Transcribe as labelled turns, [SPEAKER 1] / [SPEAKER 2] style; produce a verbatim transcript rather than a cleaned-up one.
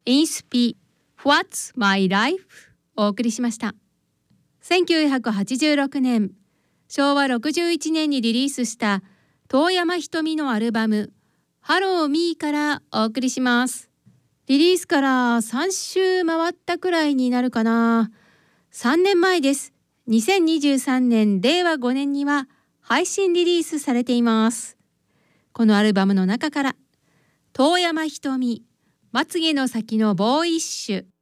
[SPEAKER 1] インスピ What's My Life お送りしました。せんきゅうひゃくはちじゅうろくねん、しょうわろくじゅういちねんにリリースした遠山ひとみのアルバム Hello Me からお送りします。リリースからさんしゅう回ったくらいになるかな。さんねんまえです。にせんにじゅうさんねんれいわごねんには配信リリースされています。このアルバムの中から遠山ひとみ、まつげの先のボーイッシュ、